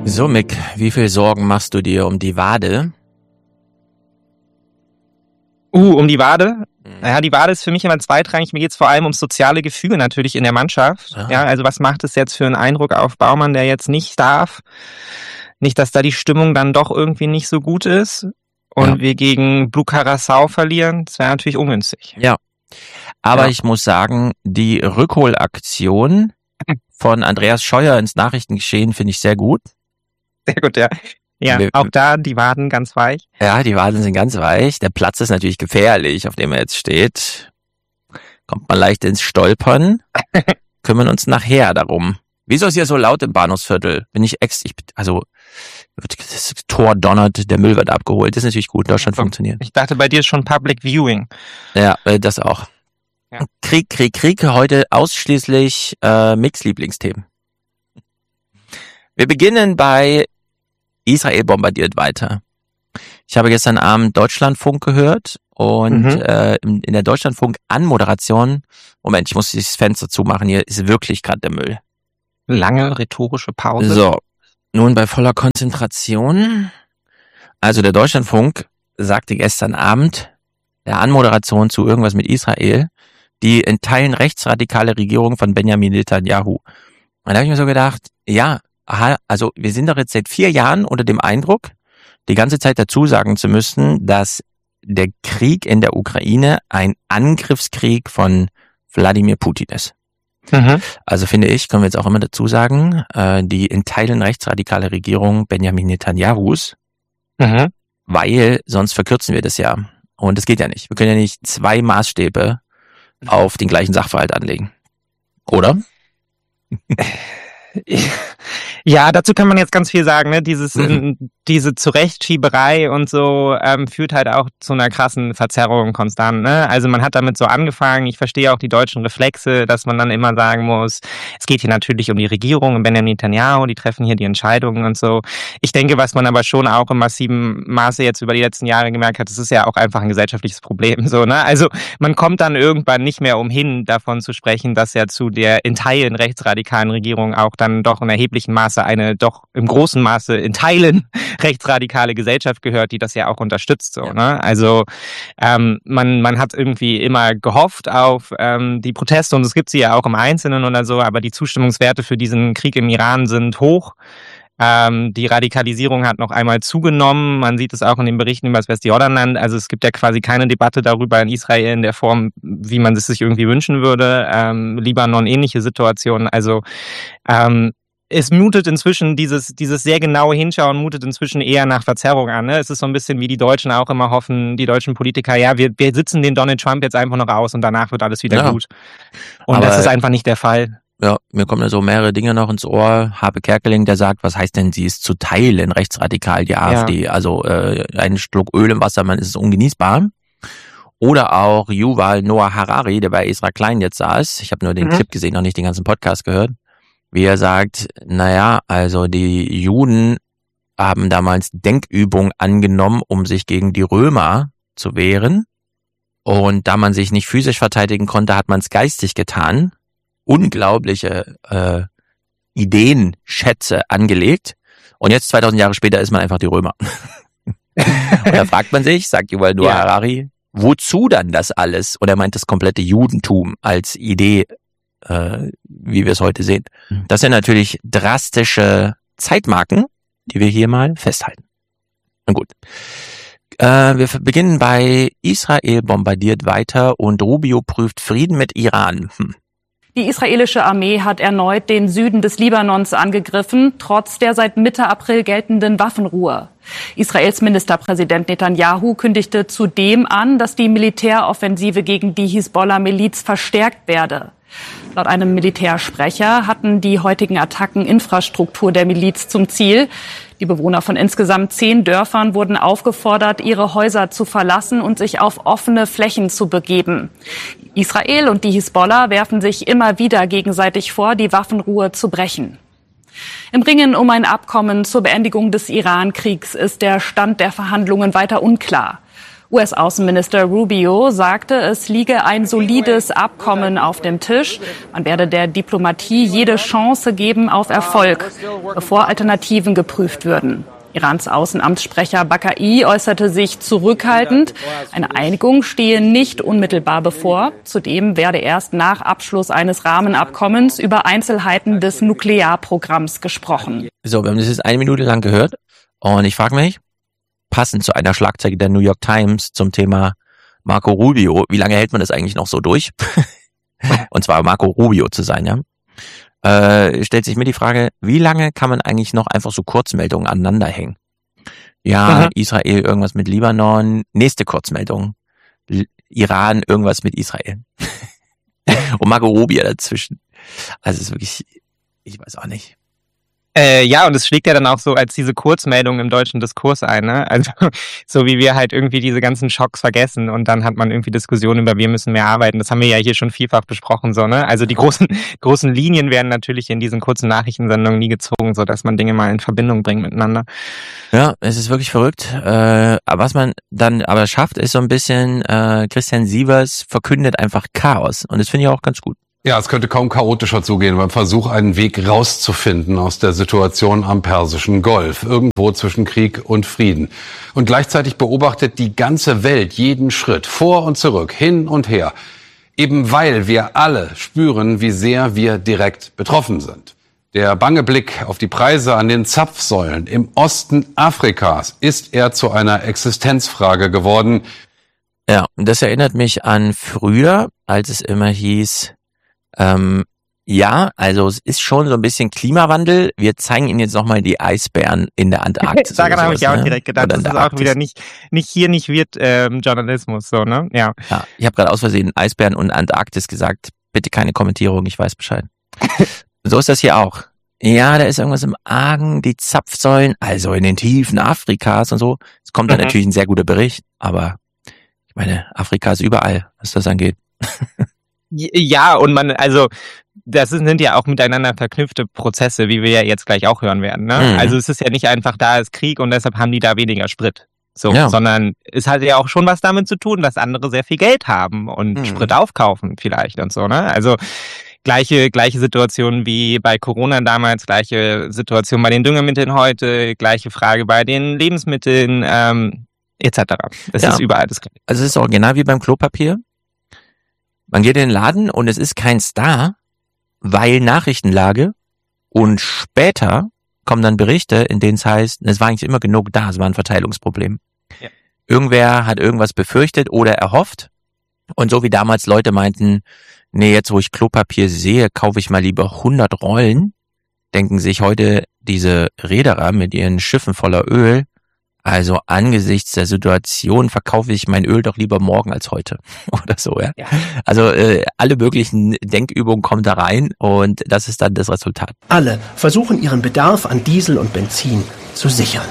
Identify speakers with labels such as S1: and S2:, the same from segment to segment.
S1: So, Mick, wie viel Sorgen machst du dir um die Wade?
S2: Um die Wade? Naja, die Wade ist für mich immer zweitrangig. Mir geht's vor allem ums soziale Gefüge natürlich in der Mannschaft. Ja, also was macht es jetzt für einen Eindruck auf Baumann, der jetzt nicht darf? Nicht, dass da die Stimmung dann doch irgendwie nicht so gut ist und wir gegen Blue Curaçao verlieren. Das wäre natürlich ungünstig.
S1: Ja, aber ich muss sagen, die Rückholaktion von Andreas Scheuer ins Nachrichtengeschehen finde ich sehr gut.
S2: Sehr gut, ja. Ja, auch da die Waden ganz weich.
S1: Ja, die Waden sind ganz weich. Der Platz ist natürlich gefährlich, auf dem er jetzt steht. Kommt man leicht ins Stolpern. Kümmern uns nachher darum. Wieso ist hier so laut im Bahnhofsviertel? Das Tor donnert, der Müll wird abgeholt. Das ist natürlich gut, Deutschland funktioniert.
S2: Ich dachte, bei dir ist schon Public Viewing.
S1: Ja, das auch. Ja. Krieg. Heute ausschließlich Mix Lieblingsthemen. Wir beginnen bei Israel bombardiert weiter. Ich habe gestern Abend Deutschlandfunk gehört und in der Deutschlandfunk-Anmoderation, Moment, ich muss dieses Fenster zumachen, hier ist wirklich gerade der Müll.
S2: Lange rhetorische Pause.
S1: So, nun bei voller Konzentration. Also der Deutschlandfunk sagte gestern Abend der Anmoderation zu irgendwas mit Israel, die in Teilen rechtsradikale Regierung von Benjamin Netanyahu. Und da habe ich mir so gedacht, ja, also wir sind doch jetzt seit 4 Jahren unter dem Eindruck, die ganze Zeit dazu sagen zu müssen, dass der Krieg in der Ukraine ein Angriffskrieg von Wladimir Putin ist. Also finde ich, können wir jetzt auch immer dazu sagen, die in Teilen rechtsradikale Regierung Benjamin Netanyahus, weil sonst verkürzen wir das ja. Und das geht ja nicht. Wir können ja nicht 2 Maßstäbe auf den gleichen Sachverhalt anlegen. Oder?
S2: Ja, dazu kann man jetzt ganz viel sagen, ne? Diese Zurechtschieberei und so führt halt auch zu einer krassen Verzerrung konstant, ne? Also man hat damit so angefangen, ich verstehe auch die deutschen Reflexe, dass man dann immer sagen muss, es geht hier natürlich um die Regierung und Benjamin Netanyahu, die treffen hier die Entscheidungen und so. Ich denke, was man aber schon auch im massiven Maße jetzt über die letzten Jahre gemerkt hat, das ist ja auch einfach ein gesellschaftliches Problem, so, ne? Also man kommt dann irgendwann nicht mehr umhin, davon zu sprechen, dass ja zu der in Teilen rechtsradikalen Regierung auch dann doch in erheblichem Maße eine doch im großen Maße in Teilen rechtsradikale Gesellschaft gehört, die das ja auch unterstützt. So, ne? Also man hat irgendwie immer gehofft auf die Proteste und es gibt sie ja auch im Einzelnen oder so, aber die Zustimmungswerte für diesen Krieg im Iran sind hoch. Die Radikalisierung hat noch einmal zugenommen. Man sieht es auch in den Berichten über das Westjordanland. Also es gibt ja quasi keine Debatte darüber in Israel in der Form, wie man es sich irgendwie wünschen würde. Libanon ähnliche Situationen. Also es mutet inzwischen, dieses sehr genaue Hinschauen mutet inzwischen eher nach Verzerrung an. Ne? Es ist so ein bisschen wie die Deutschen auch immer hoffen, die deutschen Politiker, ja, wir sitzen den Donald Trump jetzt einfach noch aus und danach wird alles wieder gut. Und aber das ist einfach nicht der Fall.
S1: Ja, mir kommen da so mehrere Dinge noch ins Ohr. Habe Kerkeling, der sagt, was heißt denn, sie ist zu Teilen rechtsradikal, die AfD. Ja. Also ein Schluck Öl im Wasser, man ist es ungenießbar. Oder auch Yuval Noah Harari, der bei Ezra Klein jetzt saß. Ich habe nur den Clip gesehen, noch nicht den ganzen Podcast gehört. Wie er sagt, naja, also die Juden haben damals Denkübungen angenommen, um sich gegen die Römer zu wehren. Und da man sich nicht physisch verteidigen konnte, hat man es geistig getan. Unglaubliche Ideenschätze angelegt. Und jetzt 2000 Jahre später ist man einfach die Römer. Und da fragt man sich, sagt Yuval Noah Harari, wozu dann das alles? Und er meint das komplette Judentum als Idee, wie wir es heute sehen. Das sind natürlich drastische Zeitmarken, die wir hier mal festhalten. Na gut. Wir beginnen bei Israel bombardiert weiter und Rubio prüft Frieden mit Iran.
S3: Die israelische Armee hat erneut den Süden des Libanons angegriffen, trotz der seit Mitte April geltenden Waffenruhe. Israels Ministerpräsident Netanyahu kündigte zudem an, dass die Militäroffensive gegen die Hisbollah-Miliz verstärkt werde. Laut einem Militärsprecher hatten die heutigen Attacken Infrastruktur der Miliz zum Ziel. Die Bewohner von insgesamt 10 Dörfern wurden aufgefordert, ihre Häuser zu verlassen und sich auf offene Flächen zu begeben. Israel und die Hisbollah werfen sich immer wieder gegenseitig vor, die Waffenruhe zu brechen. Im Ringen um ein Abkommen zur Beendigung des Iran-Kriegs ist der Stand der Verhandlungen weiter unklar. US-Außenminister Rubio sagte, es liege ein solides Abkommen auf dem Tisch. Man werde der Diplomatie jede Chance geben auf Erfolg, bevor Alternativen geprüft würden. Irans Außenamtssprecher Bakai äußerte sich zurückhaltend. Eine Einigung stehe nicht unmittelbar bevor. Zudem werde erst nach Abschluss eines Rahmenabkommens über Einzelheiten des Nuklearprogramms gesprochen.
S1: So, wir haben das jetzt 1 Minute lang gehört und ich frage mich, passend zu einer Schlagzeile der New York Times zum Thema Marco Rubio, wie lange hält man das eigentlich noch so durch? Und zwar Marco Rubio zu sein, ja? Stellt sich mir die Frage, wie lange kann man eigentlich noch einfach so Kurzmeldungen aneinander hängen? Ja, Israel irgendwas mit Libanon, nächste Kurzmeldung. Iran irgendwas mit Israel. Und Marco Rubio dazwischen. Also es ist wirklich, ich weiß auch nicht.
S2: Ja, und es schlägt ja dann auch so als diese Kurzmeldung im deutschen Diskurs ein, ne? Also so wie wir halt irgendwie diese ganzen Schocks vergessen und dann hat man irgendwie Diskussionen über wir müssen mehr arbeiten. Das haben wir ja hier schon vielfach besprochen, so, ne? Also die großen Linien werden natürlich in diesen kurzen Nachrichtensendungen nie gezogen, so dass man Dinge mal in Verbindung bringt miteinander.
S1: Ja, es ist wirklich verrückt. Was man dann aber schafft, ist so ein bisschen, Christian Sievers verkündet einfach Chaos und das finde ich auch ganz gut.
S4: Ja, es könnte kaum chaotischer zugehen beim Versuch, einen Weg rauszufinden aus der Situation am Persischen Golf, irgendwo zwischen Krieg und Frieden. Und gleichzeitig beobachtet die ganze Welt jeden Schritt, vor und zurück, hin und her, eben weil wir alle spüren, wie sehr wir direkt betroffen sind. Der bange Blick auf die Preise an den Zapfsäulen im Osten Afrikas ist eher zu einer Existenzfrage geworden.
S1: Ja, und das erinnert mich an früher, als es immer hieß, ja, also es ist schon so ein bisschen Klimawandel. Wir zeigen Ihnen jetzt nochmal die Eisbären in der Antarktis.
S2: Daran habe ich auch direkt gedacht. Das ist auch wieder nicht hier nicht wird Journalismus, so, ne? Ja.
S1: Ja, ich habe gerade aus Versehen Eisbären und Antarktis gesagt. Bitte keine Kommentierung, ich weiß Bescheid. So ist das hier auch. Ja, da ist irgendwas im Argen, die Zapfsäulen, also in den Tiefen Afrikas und so. Es kommt dann natürlich ein sehr guter Bericht, aber ich meine, Afrika ist überall, was das angeht.
S2: Ja, und sind ja auch miteinander verknüpfte Prozesse, wie wir ja jetzt gleich auch hören werden, ne? Mhm. Also es ist ja nicht einfach, da ist Krieg und deshalb haben die da weniger Sprit. So, ja. Sondern es hat ja auch schon was damit zu tun, dass andere sehr viel Geld haben und Sprit aufkaufen vielleicht und so, ne? Also gleiche Situation wie bei Corona damals, gleiche Situation bei den Düngemitteln heute, gleiche Frage bei den Lebensmitteln, etc. Es ist überall das Gleiche.
S1: Also es ist original wie beim Klopapier. Man geht in den Laden und es ist keins da, weil Nachrichtenlage und später kommen dann Berichte, in denen es heißt, es war eigentlich immer genug da, es war ein Verteilungsproblem. Ja. Irgendwer hat irgendwas befürchtet oder erhofft und so wie damals Leute meinten, nee, jetzt wo ich Klopapier sehe, kaufe ich mal lieber 100 Rollen, denken sich heute diese Reederer mit ihren Schiffen voller Öl, also angesichts der Situation verkaufe ich mein Öl doch lieber morgen als heute oder so, ja. Also alle möglichen Denkübungen kommen da rein und das ist dann das Resultat.
S5: Alle versuchen ihren Bedarf an Diesel und Benzin zu sichern.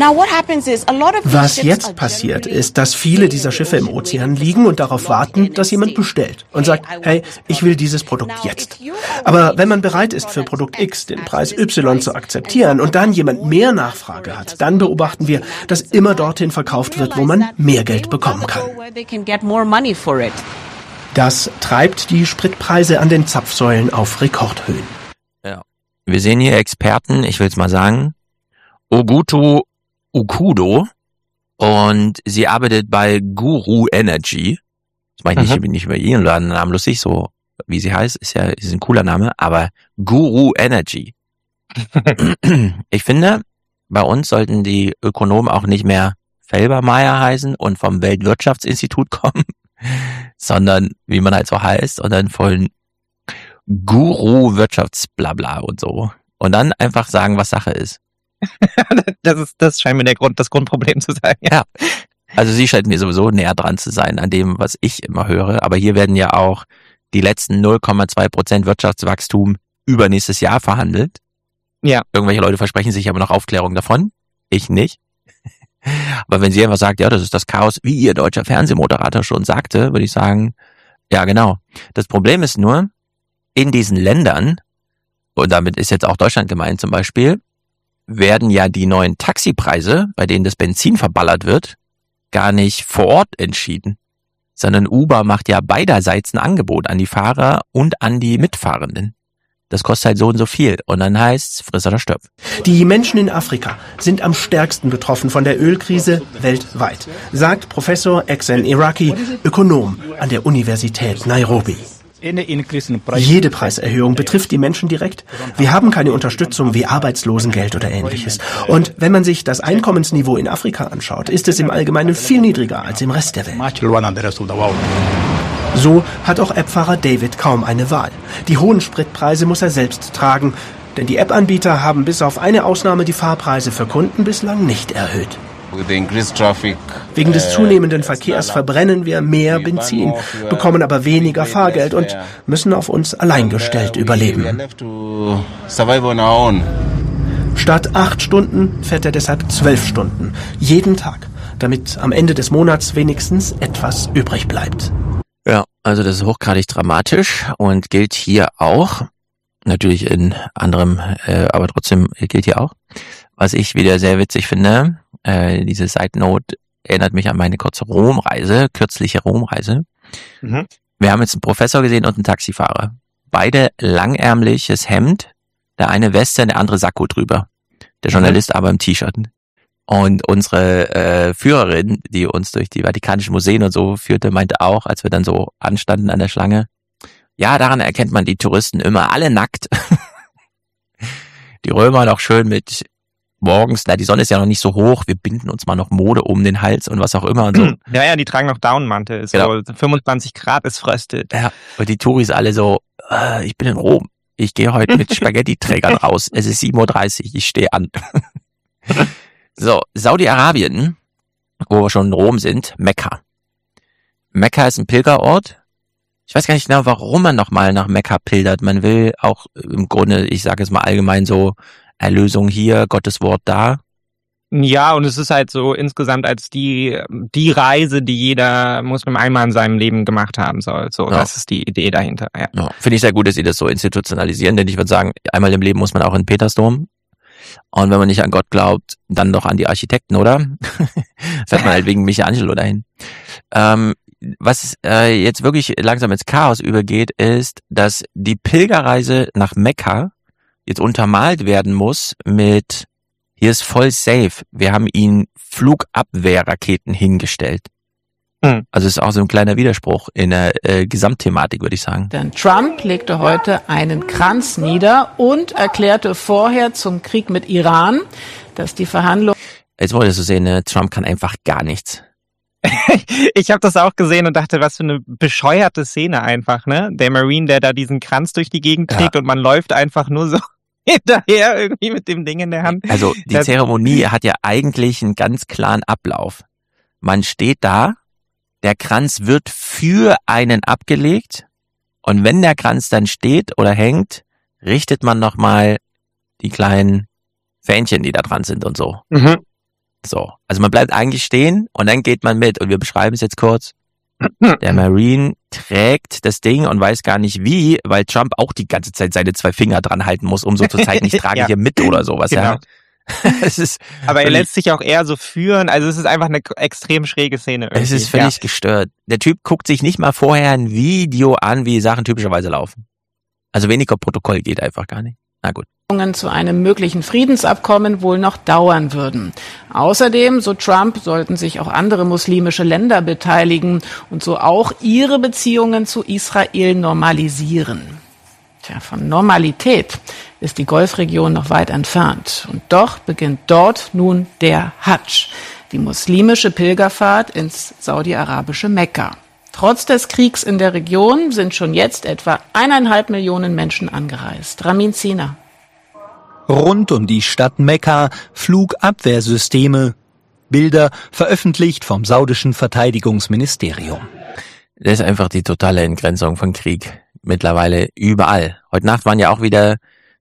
S5: Was jetzt passiert, ist, dass viele dieser Schiffe im Ozean liegen und darauf warten, dass jemand bestellt und sagt, hey, ich will dieses Produkt jetzt. Aber wenn man bereit ist, für Produkt X den Preis Y zu akzeptieren und dann jemand mehr Nachfrage hat, dann beobachten wir, dass immer dorthin verkauft wird, wo man mehr Geld bekommen kann. Das treibt die Spritpreise an den Zapfsäulen auf Rekordhöhen.
S1: Ja. Wir sehen hier Experten, ich will es mal sagen, Ogutu Okudo und sie arbeitet bei Guru Energy. Das mache ich nicht über ihren Namen lustig, so wie sie heißt, ist ein cooler Name, aber Guru Energy. Ich finde, bei uns sollten die Ökonomen auch nicht mehr Felbermayr heißen und vom Weltwirtschaftsinstitut kommen, sondern wie man halt so heißt und dann von Guru Wirtschaftsblabla und so. Und dann einfach sagen, was Sache ist.
S2: Das scheint mir das Grundproblem zu sein.
S1: Ja. Also sie scheint mir sowieso näher dran zu sein an dem, was ich immer höre. Aber hier werden ja auch die letzten 0,2% Wirtschaftswachstum übernächstes Jahr verhandelt.
S2: Ja.
S1: Irgendwelche Leute versprechen sich aber noch Aufklärung davon. Ich nicht. Aber wenn sie einfach sagt, ja, das ist das Chaos, wie ihr deutscher Fernsehmoderator schon sagte, würde ich sagen, ja genau. Das Problem ist nur, in diesen Ländern, und damit ist jetzt auch Deutschland gemeint zum Beispiel, werden ja die neuen Taxipreise, bei denen das Benzin verballert wird, gar nicht vor Ort entschieden, sondern Uber macht ja beiderseits ein Angebot an die Fahrer und an die Mitfahrenden. Das kostet halt so und so viel. Und dann heißt's, friss oder stirb.
S5: Die Menschen in Afrika sind am stärksten betroffen von der Ölkrise weltweit, sagt Professor Exen Iraki, Ökonom an der Universität Nairobi. Jede Preiserhöhung betrifft die Menschen direkt. Wir haben keine Unterstützung wie Arbeitslosengeld oder Ähnliches. Und wenn man sich das Einkommensniveau in Afrika anschaut, ist es im Allgemeinen viel niedriger als im Rest der Welt. So hat auch App-Fahrer David kaum eine Wahl. Die hohen Spritpreise muss er selbst tragen, denn die App-Anbieter haben bis auf eine Ausnahme die Fahrpreise für Kunden bislang nicht erhöht. Wegen des zunehmenden Verkehrs verbrennen wir mehr Benzin, bekommen aber weniger Fahrgeld und müssen auf uns allein gestellt überleben. Statt 8 Stunden fährt er deshalb 12 Stunden, jeden Tag, damit am Ende des Monats wenigstens etwas übrig bleibt.
S1: Ja, also das ist hochgradig dramatisch und gilt hier auch, natürlich in anderem, aber trotzdem gilt hier auch. Was ich wieder sehr witzig finde, diese Side Note erinnert mich an meine kürzliche Romreise. Mhm. Wir haben jetzt einen Professor gesehen und einen Taxifahrer. Beide langärmliches Hemd, der eine Weste, der andere Sakko drüber. Der Journalist aber im T-Shirt. Und unsere Führerin, die uns durch die Vatikanischen Museen und so führte, meinte auch, als wir dann so anstanden an der Schlange, ja, daran erkennt man die Touristen immer alle nackt. Die Römer noch schön mit morgens, die Sonne ist ja noch nicht so hoch, wir binden uns mal noch Mode um den Hals und was auch immer und so.
S2: Ja, die tragen noch Downmantel, ist genau. So 25 Grad, es fröstet.
S1: Ja, und die Touris alle so, ich bin in Rom, ich gehe heute mit Spaghetti-Trägern raus, es ist 7:30 Uhr, ich stehe an. So, Saudi-Arabien, wo wir schon in Rom sind, Mekka. Mekka ist ein Pilgerort. Ich weiß gar nicht genau, warum man nochmal nach Mekka pilgert. Man will auch im Grunde, ich sage es mal allgemein so, Erlösung hier, Gottes Wort da.
S2: Ja, und es ist halt so insgesamt als die Reise, die jeder Muslim einmal in seinem Leben gemacht haben soll. So, ja. Das ist die Idee dahinter. Ja.
S1: Ja, finde ich sehr gut, dass sie das so institutionalisieren, denn ich würde sagen, einmal im Leben muss man auch in den Petersdom. Und wenn man nicht an Gott glaubt, dann doch an die Architekten, oder? Fährt man halt wegen Michelangelo dahin. Was jetzt wirklich langsam ins Chaos übergeht, ist, dass die Pilgerreise nach Mekka jetzt untermalt werden muss mit, hier ist voll safe, wir haben ihnen Flugabwehrraketen hingestellt. Also es ist auch so ein kleiner Widerspruch in der Gesamtthematik, würde ich sagen.
S6: Denn Trump legte heute einen Kranz nieder und erklärte vorher zum Krieg mit Iran, dass die Verhandlungen...
S1: Jetzt wolltest du sehen, ne? Trump kann einfach gar nichts.
S2: Ich habe das auch gesehen und dachte, was für eine bescheuerte Szene einfach, ne? Der Marine, der da diesen Kranz durch die Gegend trägt und man läuft einfach nur so hinterher irgendwie mit dem Ding in der Hand.
S1: Also die Zeremonie hat ja eigentlich einen ganz klaren Ablauf. Man steht da, der Kranz wird für einen abgelegt und wenn der Kranz dann steht oder hängt, richtet man nochmal die kleinen Fähnchen, die da dran sind und so. Mhm. So, also man bleibt eigentlich stehen und dann geht man mit und wir beschreiben es jetzt kurz. Der Marine trägt das Ding und weiß gar nicht wie, weil Trump auch die ganze Zeit seine 2 Finger dran halten muss, um so zu zeigen, ich trage hier mit oder sowas. Genau. Ja.
S2: Aber er lässt sich auch eher so führen, also es ist einfach eine extrem schräge Szene irgendwie.
S1: Es ist völlig gestört. Der Typ guckt sich nicht mal vorher ein Video an, wie Sachen typischerweise laufen. Also weniger Protokoll geht einfach gar nicht. Na gut.
S6: Zu einem möglichen Friedensabkommen wohl noch dauern würden. Außerdem, so Trump, sollten sich auch andere muslimische Länder beteiligen und so auch ihre Beziehungen zu Israel normalisieren. Tja, von Normalität ist die Golfregion noch weit entfernt. Und doch beginnt dort nun der Hadsch, die muslimische Pilgerfahrt ins saudi-arabische Mekka. Trotz des Kriegs in der Region sind schon jetzt etwa 1,5 Millionen Menschen angereist. Ramin Zina.
S7: Rund um die Stadt Mekka Flugabwehrsysteme. Bilder veröffentlicht vom saudischen Verteidigungsministerium.
S1: Das ist einfach die totale Entgrenzung von Krieg. Mittlerweile überall. Heute Nacht waren ja auch wieder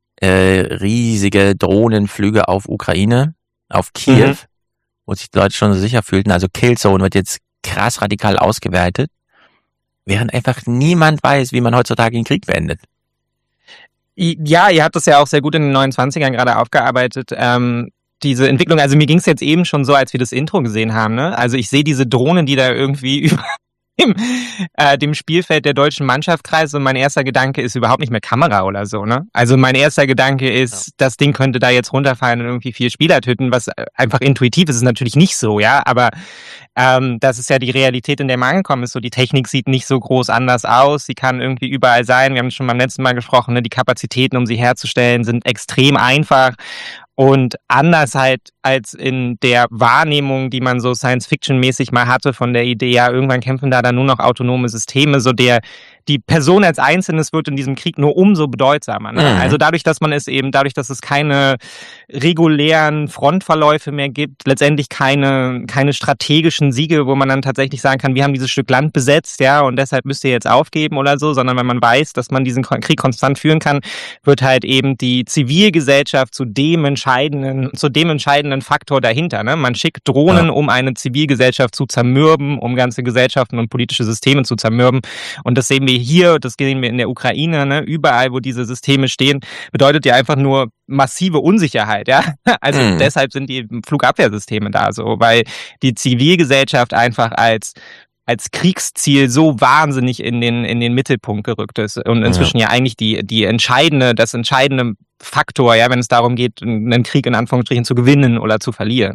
S1: riesige Drohnenflüge auf Ukraine, auf Kiew, wo sich die Leute schon so sicher fühlten. Also Killzone wird jetzt krass radikal ausgeweitet, während einfach niemand weiß, wie man heutzutage den Krieg beendet.
S2: Ja, ihr habt das ja auch sehr gut in den 29ern gerade aufgearbeitet. diese Entwicklung, also mir ging es jetzt eben schon so, als wir das Intro gesehen haben, ne? Also ich sehe diese Drohnen, die da irgendwie über dem Spielfeld der deutschen Mannschaft kreist, und mein erster Gedanke ist überhaupt nicht mehr Kamera oder so, ne? Also mein erster Gedanke ist, das Ding könnte da jetzt runterfallen und irgendwie 4 Spieler töten, was einfach intuitiv ist natürlich nicht so, ja, aber das ist ja die Realität, in der man angekommen ist. So, die Technik sieht nicht so groß anders aus, sie kann irgendwie überall sein. Wir haben schon beim letzten Mal gesprochen, ne? Die Kapazitäten, um sie herzustellen, sind extrem einfach. Und anders halt als in der Wahrnehmung, die man so Science-Fiction-mäßig mal hatte von der Idee, ja, irgendwann kämpfen da dann nur noch autonome Systeme, so die Person als Einzelnes wird in diesem Krieg nur umso bedeutsamer. Ne? Also dadurch, dass es keine regulären Frontverläufe mehr gibt, letztendlich keine strategischen Siege, wo man dann tatsächlich sagen kann, wir haben dieses Stück Land besetzt, ja, und deshalb müsst ihr jetzt aufgeben oder so, sondern wenn man weiß, dass man diesen Krieg konstant führen kann, wird halt eben die Zivilgesellschaft zu dem entscheidenden Faktor dahinter. Ne? Man schickt Drohnen, um eine Zivilgesellschaft zu zermürben, um ganze Gesellschaften und politische Systeme zu zermürben. Und das sehen wir hier, das sehen wir in der Ukraine, ne? Überall, wo diese Systeme stehen, bedeutet ja einfach nur massive Unsicherheit. Ja? Also deshalb sind die Flugabwehrsysteme da so, weil die Zivilgesellschaft einfach als Kriegsziel so wahnsinnig in den Mittelpunkt gerückt ist und inzwischen ja eigentlich das entscheidende Faktor, ja, wenn es darum geht, einen Krieg in Anführungsstrichen zu gewinnen oder zu verlieren.